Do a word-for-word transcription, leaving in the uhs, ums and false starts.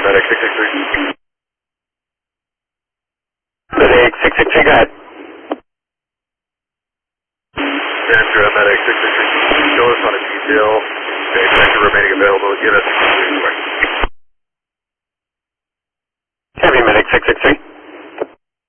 medic six six three. Medic six six three, go ahead. Sandra, medic six six three. Show us on a detail. Okay, sector remaining available. Get us